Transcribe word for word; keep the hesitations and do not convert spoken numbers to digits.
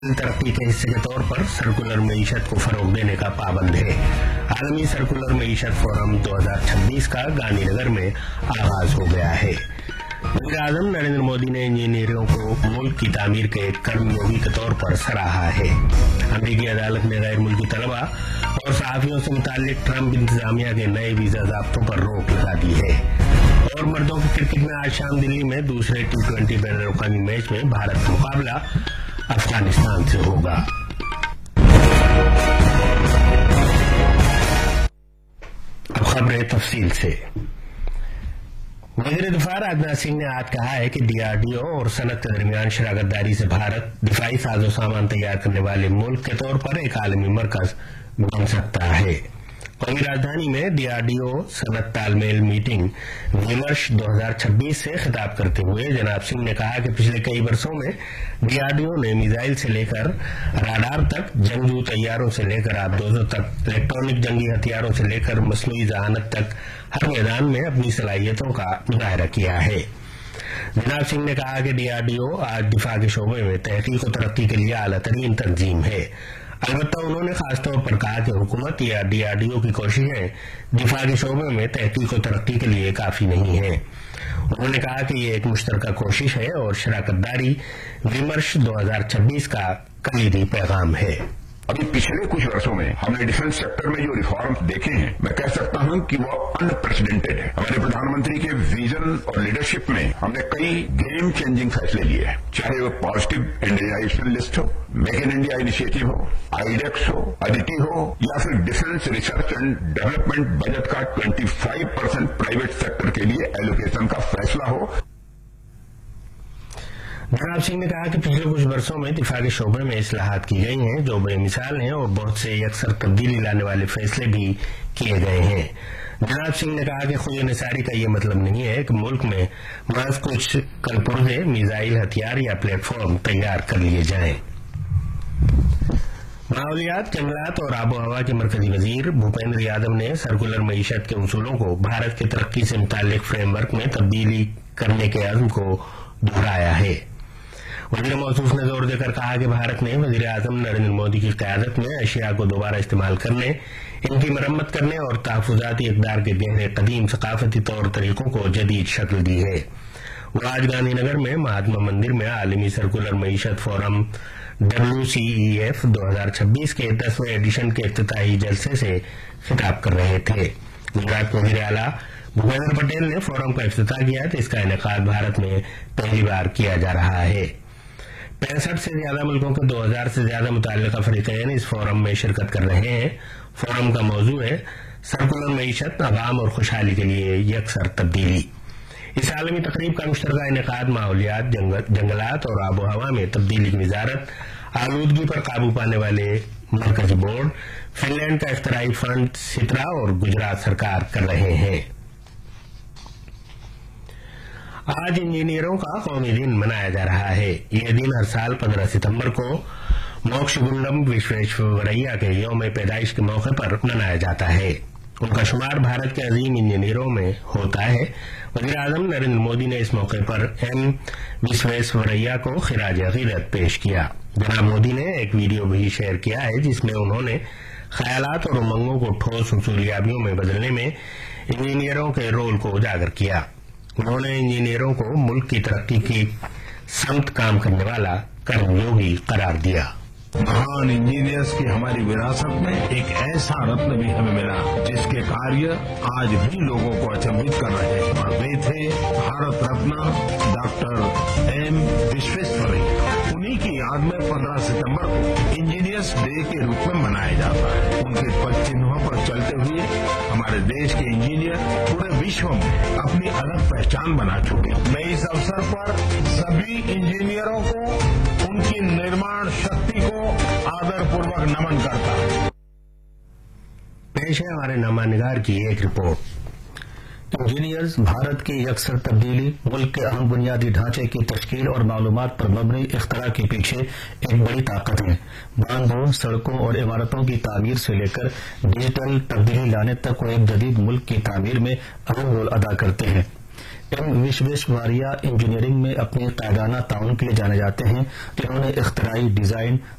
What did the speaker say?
तरक्की के हिस्से के तौर पर सर्कुलर मईशत को फरोग देने का पाबंद है। आलमी सर्कुलर मईशत फोरम दो हज़ार छब्बीस का गांधीनगर में आगाज हो गया है। वज़ीर आज़म नरेंद्र मोदी ने इंजीनियरों को मुल्क की तामीर के कर्मयोगी के तौर पर सराहा है। अमरीकी अदालत ने गैर मुल्की तलबा और सहाफियों से मुताल्लिक ट्रंप इंतजामिया के नए वीजा ज़ाब्तों पर रोक लगा दी है। और मर्दों के क्रिकेट में आज शाम दिल्ली में दूसरे टी ट्वेंटी बैन अवी मैच में भारत का मुकाबला अफगानिस्तान से होगा। अब खबरें तफसील से। वज़ीर दिफा राजनाथ सिंह ने आज कहा है कि डीआरडीओ और सनत के दरमियान शराकतदारी से भारत दिफाई साजो सामान तैयार करने वाले मुल्क के तौर पर एक आलमी मरकज बन सकता है। वहीं राजधानी में डीआरडीओ सनत तालमेल मीटिंग विमर्श दो हज़ार छब्बीस से खिताब करते हुए जनाब सिंह ने कहा कि पिछले कई वर्षों में डीआरडीओ ने मिसाइल से लेकर राडार तक, जंगजू तैयारों से लेकर आबदोजों तक, इलेक्ट्रॉनिक जंगी हथियारों से लेकर मसनूई जहानत तक हर मैदान में अपनी सलाहियतों का मुजाहरा किया है। जनाब सिंह ने कहा कि डीआरडीओ आज दिफा के शोबे में तहकीक और तरक्की के लिए आला तरीन तंजीम है। अलबत्ता उन्होंने खासतौर पर कहा कि हुकूमत या डीआरडीओ की कोशिशें दिफा के शोबे में तहकीक और तरक्की के लिए काफी नहीं है। उन्होंने कहा कि ये एक मुश्तरका कोशिश है और शराकतदारी विमर्श दो हज़ार छब्बीस का कलीदी पैगाम है। अभी पिछले कुछ वर्षों में हमने डिफेंस सेक्टर में जो रिफॉर्म्स देखे हैं, मैं कह सकता हूं कि वो अनप्रेसिडेंटेड है। हमारे प्रधानमंत्री के विजन और लीडरशिप में हमने कई गेम चेंजिंग फैसले लिए हैं, चाहे वो पॉजिटिव इंडियाइजेशन लिस्ट हो, मेक इन इंडिया इनिशिएटिव हो, आईडेक्स हो, अदिति हो, या फिर defence research and development budget का पच्चीस परसेंट प्राइवेट सेक्टर के लिए एलोकेशन का फैसला हो। जनाब सिंह ने कहा कि पिछले कुछ वर्षों में दिफा के शोबे में इस्लाहात की गई हैं जो बेमिसाल हैं और बहुत से अक्सर तब्दीली लाने वाले फैसले भी किए गए हैं। जनाब सिंह ने कहा कि खुद निसारी का ये मतलब नहीं है कि मुल्क में महज कुछ कलपुर्जे मिसाइल, हथियार या प्लेटफॉर्म तैयार कर लिए जाएं। माहौलियात, जंगलात और आबो हवा के मरकजी वजीर भूपेंद्र यादव ने सर्कुलर मईशत के उसूलों को भारत की तरक्की से मुताल्लिक फ्रेमवर्क में तब्दीली करने के अज़्म को दोहराया है। वज़ीर मौसूफ ने जोर देकर कहा कि भारत ने वज़ीर आज़म नरेंद्र मोदी की क़यादत में अशिया को दोबारा इस्तेमाल करने, इनकी मरम्मत करने और तहफ़्फ़ुज़ाती इक़दार के गहरे कदीम सकाफती तौर तरीकों को जदीद शक्ल दी है। वो आज गांधीनगर में महात्मा मंदिर में आलमी circular मईशत forum W C E F दो हज़ार छब्बीस के दसवें एडिशन के इफ्तिताही जलसे से खिताब कर रहे थे। गुजरात के वज़ीर आला भूपेंद्र पटेल ने फोरम का इफ्तिताह किया तो इसका इनेकाद भारत में पहली बार किया जा रहा है। पैंसठ से ज्यादा मुल्कों के दो हजार से ज्यादा मुतल्लिका फरीक़ैन इस फोरम में शिरकत कर रहे हैं। फोरम का मौजू है सर्कुलर मईशत, अवाम और खुशहाली के लिए यकसर तब्दीली। इस आलमी तकरीब का मुश्तरका इनेकाद माहौलियात, जंगलात और आबो हवा में तब्दीली की वजारत, आलूदगी पर काबू पाने वाले मरकजी बोर्ड, फिनलैंड का इख्तराई फंड सित्रा और गुजरात सरकार कर रहे हैं। आज इंजीनियरों का कौमी दिन मनाया जा रहा है। यह दिन हर साल पंद्रह सितंबर को मोक्षगुंडम विश्वेश्वरैया के यौम पैदाइश के मौके पर मनाया जाता है। उनका शुमार भारत के अजीम इंजीनियरों में होता है। वज़ीर आज़म नरेंद्र मोदी ने इस मौके पर एम विश्वेश्वरैया को खिराज अकीदत पेश किया। जनाब मोदी ने एक वीडियो भी शेयर किया है जिसमें उन्होंने ख्यालात और उमंगों को ठोस उसूलियाबियों में बदलने में इंजीनियरों के रोल को उजागर किया। उन्होंने इंजीनियरों को मुल्क की तरक्की की समत काम करने वाला कर्मयोगी करार दिया। महान इंजीनियर्स की हमारी विरासत में एक ऐसा रत्न भी हमें मिला जिसके कार्य आज भी लोगों को अचंभित कर रहे हैं, और वे थे भारत रत्न डॉक्टर एम विश्वेश्वरैया। उन्हीं की याद में पंद्रह सितंबर को इंजीनियर्स डे के रूप में मनाया जाता है। उनके पद चिन्हों पर चलते हुए हमारे देश के इंजीनियर पूरे विश्व में अपनी अलग पहचान बना चुके। मैं इस अवसर पर सभी इंजीनियरों को उनकी निर्माण शक्ति को आदरपूर्वक नमन करता हूं। पेश है हमारे नामानिगार की एक रिपोर्ट। इंजीनियर्स भारत की यकसर तब्दीली, मुल्क के अहम बुनियादी ढांचे की तश्कील और मालूमात पर मबनी इख्तरा के पीछे एक बड़ी ताकत है। बांधों, सड़कों और इमारतों की तामीर से लेकर डिजिटल तब्दीली लाने तक वो एक जदीद मुल्क की तामीर में अहम रोल अदा करते हैं। ایم وشویشوریہ انجینئرنگ میں اپنے قائدانہ تعاون کے لیے جانے جاتے ہیں، جنہوں نے اختراعی ڈیزائن،